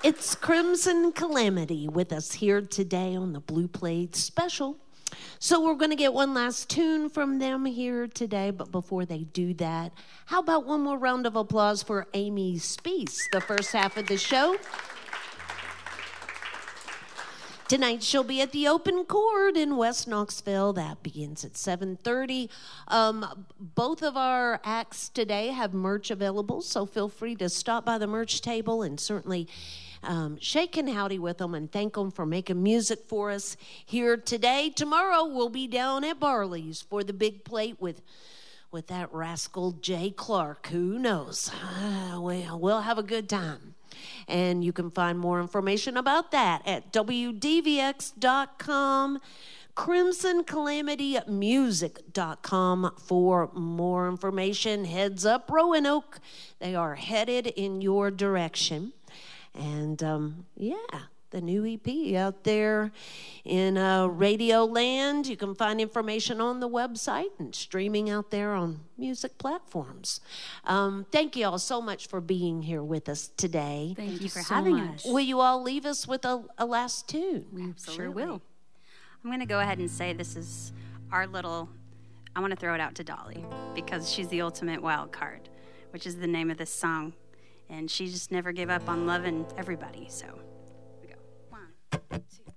It's Crimson Calamity with us here today on the Blue Plate Special. So we're going to get one last tune from them here today, but before they do that, how about one more round of applause for Amy Speece, the first half of the show. Tonight she'll be at the Open Chord in West Knoxville. That begins at 7:30. Both of our acts today have merch available, so feel free to stop by the merch table and certainly shake and howdy with them and thank them for making music for us here today. Tomorrow we'll be down at Barley's for the big plate with that rascal Jay Clark. Who knows? We'll have a good time. And you can find more information about that at WDVX.com, CrimsonCalamityMusic.com for more information. Heads up, Roanoke. They are headed in your direction. And, the new EP out there in Radio Land. You can find information on the website and streaming out there on music platforms. Thank you all so much for being here with us today. Thank you for having us. Will you all leave us with a last tune? We sure will. I'm going to go ahead and say this is our little, I want to throw it out to Dolly because she's the ultimate wild card, which is the name of this song. And she just never gave up on loving everybody, so...